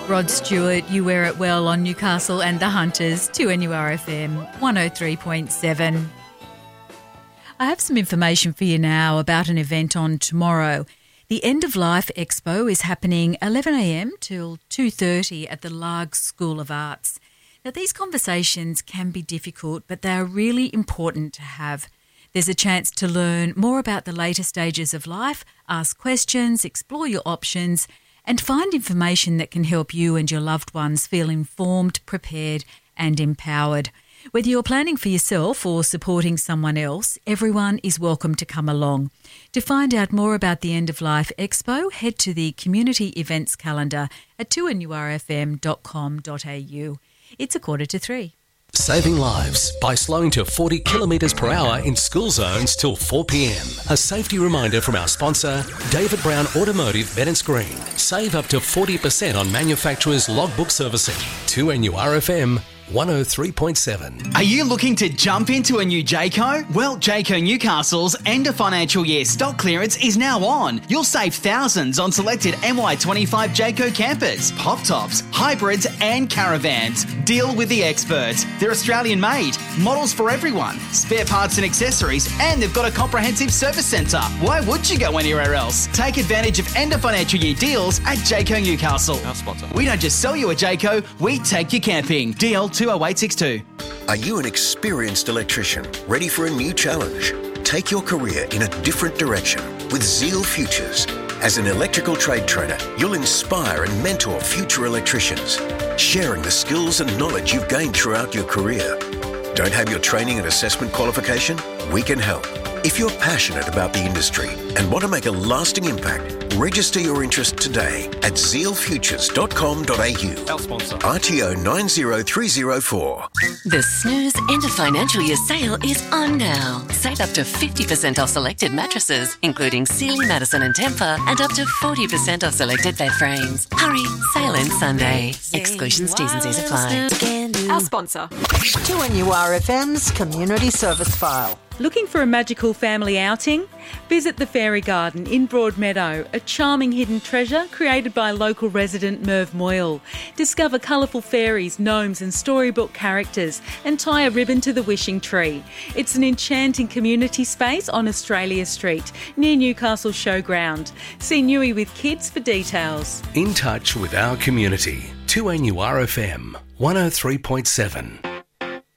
Rod Stewart, You Wear It Well on Newcastle and the Hunters, 2NURFM 103.7. I have some information for you now about an event on tomorrow. The End of Life Expo is happening 11am till 2:30 at the Largs School of Arts. Now, these conversations can be difficult, but they are really important to have. There's a chance to learn more about the later stages of life, ask questions, explore your options, and find information that can help you and your loved ones feel informed, prepared, and empowered. Whether you're planning for yourself or supporting someone else, everyone is welcome to come along. To find out more about the End of Life Expo, head to the community events calendar at 2nurfm.com.au. It's 2:45. Saving lives by slowing to 40 kilometres per hour in school zones till 4 p.m. A safety reminder from our sponsor, David Brown Automotive Bennetts Green. Save up to 40% on manufacturers' logbook servicing. 2NURFM 103.7. Are you looking to jump into a new Jayco? Well, Jayco Newcastle's end of financial year stock clearance is now on. You'll save thousands on selected MY25 Jayco campers, pop tops, hybrids and caravans. Deal with the experts. They're Australian made, models for everyone, spare parts and accessories, and they've got a comprehensive service centre. Why would you go anywhere else? Take advantage of end of financial year deals at Jayco Newcastle. Our sponsor. We don't just sell you a Jayco, we take you camping. DL 20862. Are you an experienced electrician ready for a new challenge? Take your career in a different direction with Zeal Futures. As an electrical trade trainer, you'll inspire and mentor future electricians, sharing the skills and knowledge you've gained throughout your career. Don't have your training and assessment qualification? We can help. If you're passionate about the industry and want to make a lasting impact, register your interest today at zealfutures.com.au. Our sponsor. RTO 90304. The Snooze End of Financial Year sale is on now. Save up to 50% off selected mattresses, including Sealy, Madison and Tempur, and up to 40% off selected bed frames. Hurry, sale ends Sunday. Exclusions, T's and C's apply. Our sponsor. 2NURFM's Community Service File. Looking for a magical family outing? Visit the Fairy Garden in Broadmeadow, a charming hidden treasure created by local resident Merv Moyle. Discover colourful fairies, gnomes and storybook characters and tie a ribbon to the wishing tree. It's an enchanting community space on Australia Street, near Newcastle Showground. See Newey with Kids for details. In touch with our community. 2NURFM 103.7.